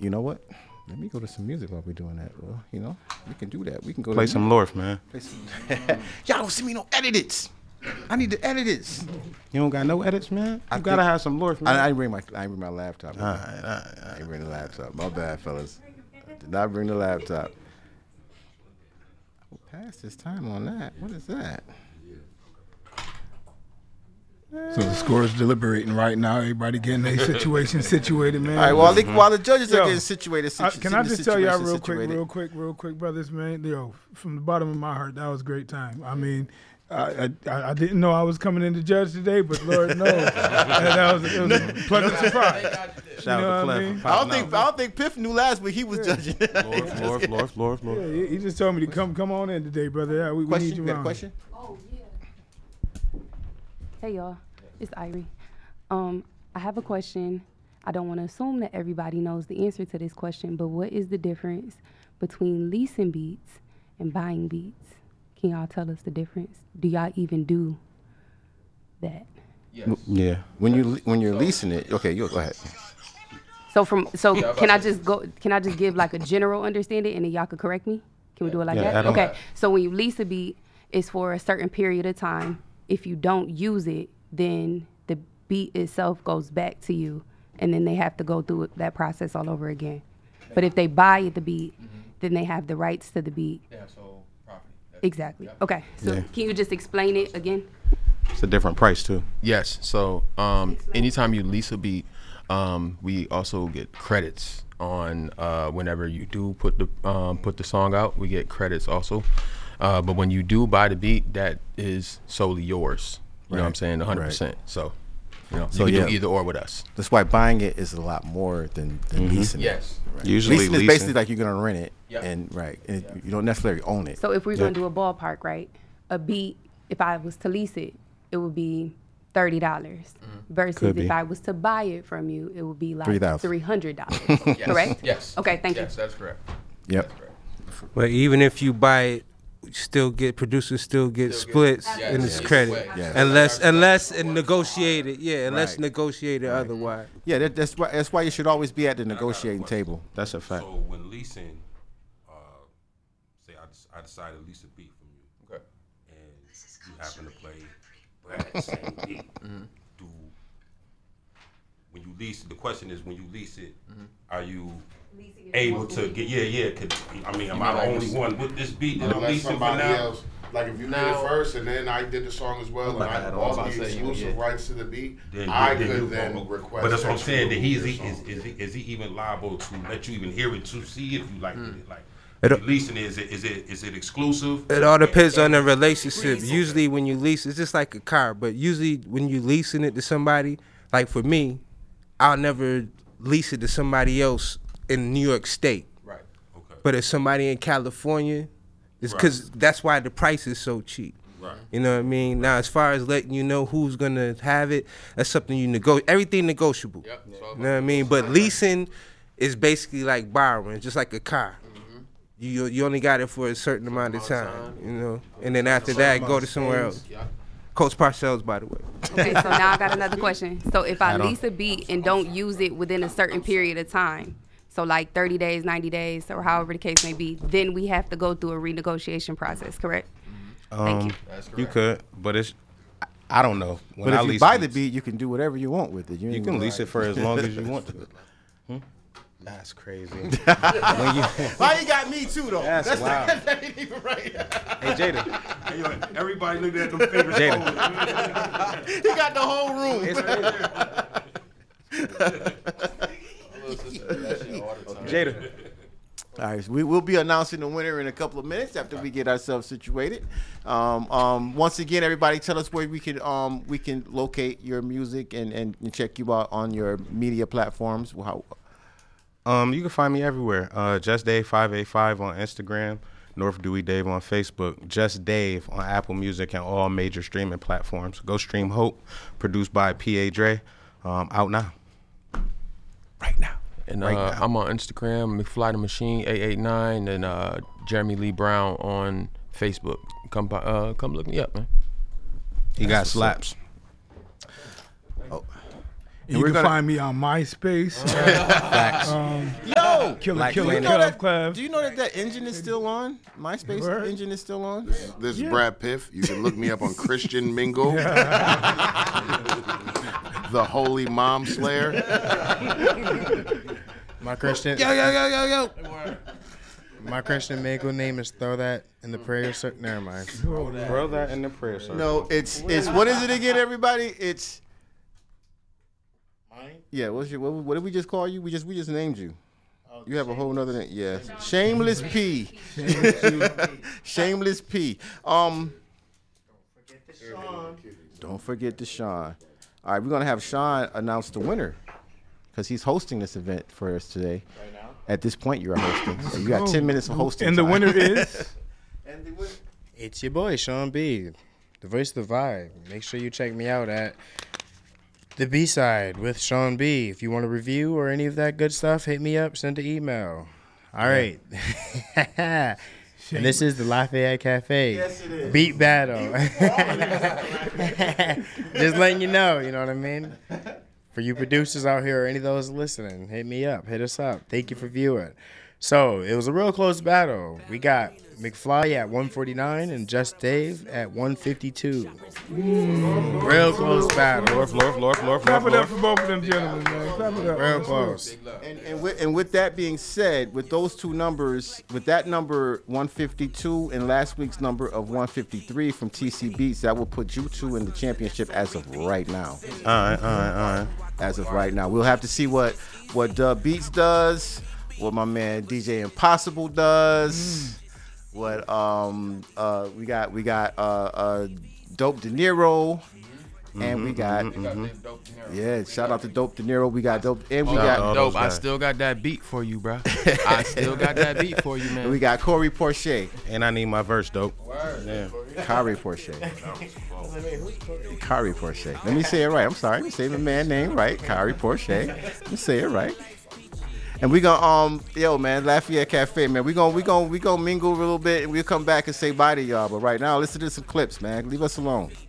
you know what? Let me go to some music while we're doing that. Well, you know, we can do that. We can go play some Lorth, man. Y'all don't send me no edits. I need the edits. You don't got no edits, man. You gotta have some Lorth, man. I didn't bring my laptop. I didn't bring the laptop. My bad, fellas. I did not bring the laptop. We'll pass this time on that. What is that? So the score is deliberating right now. Everybody getting their situation situated, man. All right. Well, while the judges are getting situated, can I just tell y'all real quick, brothers, man? Yo, from the bottom of my heart, that was a great time. I mean, I didn't know I was coming in to judge today, but Lord knows it was a pleasant surprise. Shout out to Clef. I don't think Piff knew last week he was judging. Lorth. Yeah, he just told me to come on in today, brother. Yeah, we need you got a around. question? Oh yeah. Hey y'all, it's Irie. I have a question. I don't want to assume that everybody knows the answer to this question, but what is the difference between leasing beats and buying beats? Can y'all tell us the difference? Do y'all even do that? Yes. Yeah. When you're leasing it, okay, you go ahead. Can I just give like a general understanding and then y'all could correct me? Can we do it like that? Okay. So when you lease a beat, it's for a certain period of time. If you don't use it, then the beat itself goes back to you, and then they have to go through that process all over again. But if they buy the beat, then they have the rights to the beat. They have sole property. Exactly. Okay. So can you just explain it again? It's a different price too. Yes. So anytime you lease a beat, we also get credits on whenever you do put the song out. We get credits also. But when you do buy the beat, that is solely yours. You know what I'm saying? 100%. Right. So, you can do either or with us. That's why buying it is a lot more than leasing it. Yes. Right. Usually leasing is basically like you're going to rent it. Yep. And you don't necessarily own it. So if we're going to do a ballpark, right? A beat, if I was to lease it, it would be $30 versus if I was to buy it from you, it would be like $300. Correct? Yes. Okay, thank you. Yes, that's correct. Yep. But even if you buy it, producers still get splits in this credit, unless negotiated, unless negotiated otherwise. Yeah, that's why you should always be at the negotiating table. That's a fact. So when leasing, say I decide to lease a beat from you, okay, and you happen to play that same beat, when you lease, the question is when you lease it, are you able to get am I the only one with this beat that I'm leasing for now? Else, like if you did it first and then I did the song as well, and I had all the exclusive rights to the beat, I could then request. But that's what I'm saying. That is he even liable to let you even hear it to see if you like it? Like leasing is it exclusive? It all depends on the relationship. Usually when you lease, it's just like a car. But usually when you leasing it to somebody, like for me, I'll never lease it to somebody else in New York State. Right. Okay. But if somebody in California, it's because that's why the price is so cheap. Right. You know what I mean? Now, as far as letting you know who's gonna have it, that's something you negotiate. Everything negotiable. Yep. You know what I mean? But leasing is basically like borrowing, just like a car. You only got it for a certain amount of time, you know, and then after that, go to somewhere else. Coach Parcells, by the way. Okay, so now I got another question. So if I lease a beat and don't use it within a certain period of time, so like 30 days, 90 days, or however the case may be, then we have to go through a renegotiation process, correct? Thank you. You could, but I don't know. But if you buy the beat, you can do whatever you want with it. You can lease it for as long as you want to. That's crazy. Why you got me too though? That's wild. That ain't even right. Hey Jada. Hey, yo, everybody looked at them fingers. Jada. He got the whole room. Jada. All right, so we will be announcing the winner in a couple of minutes after we get ourselves situated. Once again, everybody, tell us where we can locate your music and check you out on your media platforms. You can find me everywhere. Just Dave 585 on Instagram, North Dewey Dave on Facebook, Just Dave on Apple Music and all major streaming platforms. Go stream Hope, produced by P.A. Dre. Out now. Right now. And I'm on Instagram, McFly the Machine 889, and Jeremy Lee Brown on Facebook. Come look me up, man. He got slaps. You can find me on MySpace. Yo, Killer Do you Clef. know that engine is still on? MySpace engine is still on? This is Brad Piff. You can look me up on Christian Mingle. The Holy Mom Slayer. My Christian. Yo. My Christian Mingle name is Throw That in the Prayer Circle. Never mind. Throw that in the prayer circle. No, it's what is it again, everybody? It's yeah. What did we just call you? We just named you. You have a whole nother name. Yeah, Shameless P. Shameless P. Don't forget Deshaun. All right, we're gonna have Sean announce the winner because he's hosting this event for us today. Right now. At this point, you're hosting. So you got 10 minutes of hosting. And the winner is. It's your boy Sean B, the voice of the vibe. Make sure you check me out at the B-side with Sean B. If you want a review or any of that good stuff, hit me up. Send an email. All right. And this is the Lafayette Cafe. Yes, it is. Beat battle. Just letting you know what I mean? For you producers out here or any of those listening, hit me up. Hit us up. Thank you for viewing. So, it was a real close battle. We got McFly at 149 and Just Dave at 152. Real close battle. Floor. Clap it up for both of them gentlemen, man. Clap it up. Real close. And with that being said, with those two numbers, with that number 152 and last week's number of 153 from TC Beats, that will put you two in the championship as of right now. All right. As of right now, we'll have to see what Dub Beats does, what my man DJ Impossible does, what we got Dope De Niro. And we got, shout out to Dope De Niro. We got Dope, and we got Dope. I still got that beat for you, bro. I still got that beat for you, man. And we got Corey Porsche. And I need my verse, Dope. Yeah. Kari Porsche. Kari Porsche. Let me say it right. I'm sorry. Let me say the man name right. Kari Porsche. Let me say it right. And we gonna Lafayette Cafe, man. We gonna mingle a little bit, and we'll come back and say bye to y'all. But right now, listen to some clips, man. Leave us alone.